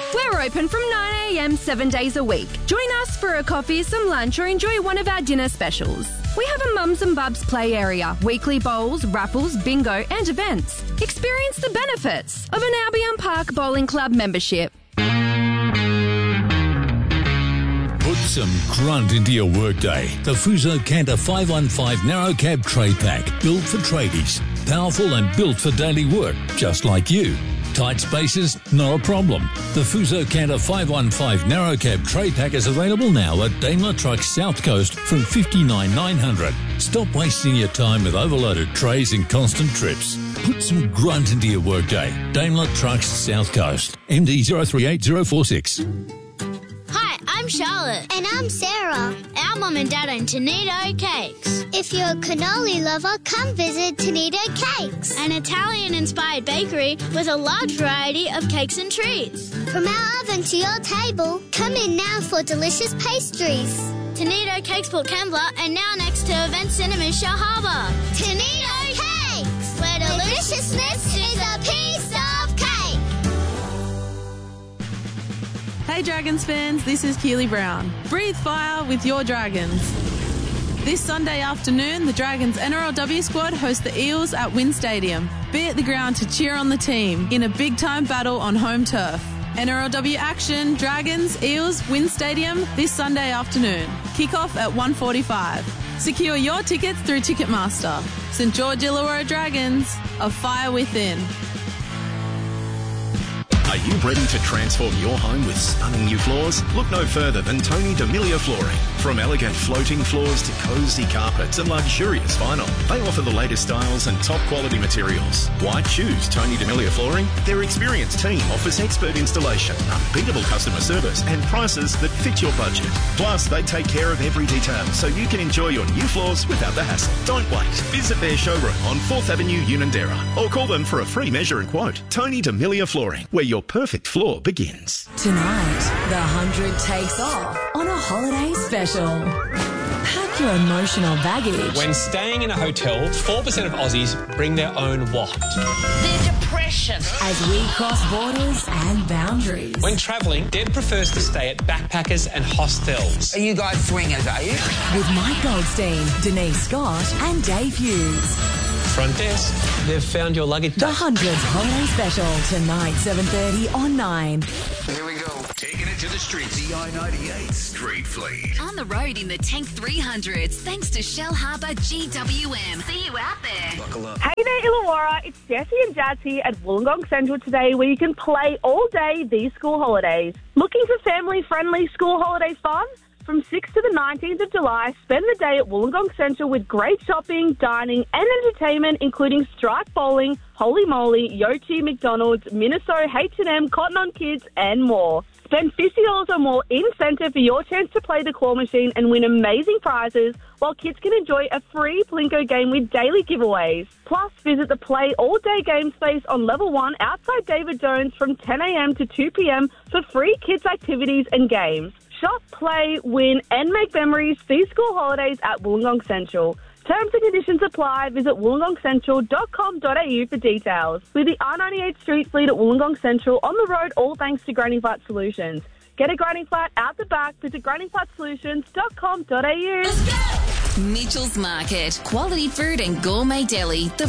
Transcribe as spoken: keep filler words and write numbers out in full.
We're open from nine a m seven days a week. Join us for a coffee, some lunch, or enjoy one of our dinner specials. We have a Mums and Bubs play area, weekly bowls, raffles, bingo, and events. Experience the benefits of an Albion Park Bowling Club membership. Put some grunt into your workday. The Fuso Canter five one five Narrow Cab Tray Pack, built for tradies. Powerful and built for daily work, just like you. Tight spaces? Not a problem. The Fuso Canter five one five Narrow Cab Tray Pack is available now at Daimler Trucks South Coast from fifty-nine nine hundred. Stop wasting your time with overloaded trays and constant trips. Put some grunt into your workday. Daimler Trucks South Coast. M D zero three eight zero four six. Hi, I'm Charlotte. And I'm Sarah. Our mum and dad own Tonito Cakes. If you're a cannoli lover, come visit Tonito Cakes. An Italian-inspired bakery with a large variety of cakes and treats. From our oven to your table, come in now for delicious pastries. Tonito Cakes Port Kembla and now next to Event Cinema Shell Harbour. Tonito Cakes, where deliciousness is a piece of cake. Hey Dragons fans, this is Keely Brown. Breathe fire with your Dragons. This Sunday afternoon, the Dragons N R L W squad host the Eels at WIN Stadium. Be at the ground to cheer on the team in a big-time battle on home turf. N R L W action, Dragons, Eels, WIN Stadium this Sunday afternoon. Kick-off at one forty-five. Secure your tickets through Ticketmaster. St George Illawarra Dragons, a fire within. Are you ready to transform your home with stunning new floors? Look no further than Tony D'Amelio Flooring. From elegant floating floors to cosy carpets and luxurious vinyl, they offer the latest styles and top quality materials. Why choose Tony D'Amelio Flooring? Their experienced team offers expert installation, unbeatable customer service and prices that fit your budget. Plus, they take care of every detail so you can enjoy your new floors without the hassle. Don't wait. Visit their showroom on fourth Avenue, Unanderra, or call them for a free measure and quote. Tony D'Amelio Flooring, where your perfect floor begins. Tonight, the hundred takes off on a holiday special. Pack your emotional baggage. When staying in a hotel, four percent of Aussies bring their own what? Their depression. As we cross borders and boundaries. When travelling, Deb prefers to stay at backpackers and hostels. Are you guys swingers, are you? With Mike Goldstein, Denise Scott and Dave Hughes. Front desk, they've found your luggage. The Hundreds Holiday Special, tonight, seven thirty on nine. Here we go. Taking it to the streets. The I ninety-eight Street Fleet. On the road in the Tank three hundreds, thanks to Shell Harbour G W M. See you out there. Buckle up. Hey there, Illawarra. It's Jessie and Jazz here at Wollongong Central today, where you can play all day these school holidays. Looking for family-friendly school holiday fun? From sixth to the nineteenth of July, spend the day at Wollongong Central with great shopping, dining and entertainment, including Strike Bowling, Holy Moly, Yochi, McDonald's, Minnesota, H and M, Cotton On Kids and more. Spend fifty dollars or more in centre for your chance to play the claw machine and win amazing prizes, while kids can enjoy a free Plinko game with daily giveaways. Plus, visit the Play All Day Game Space on Level one outside David Jones from ten a m to two p m for free kids activities and games. Shop, play, win and make memories these school holidays at Wollongong Central. Terms and conditions apply. Visit wollongong central dot com dot a u for details. With the R ninety-eight Street Fleet at Wollongong Central on the road, all thanks to Granny Flat Solutions. Get a granny flat out the back. Visit granny flat solutions dot com dot a u. Mitchell's Market. Quality food and gourmet deli. The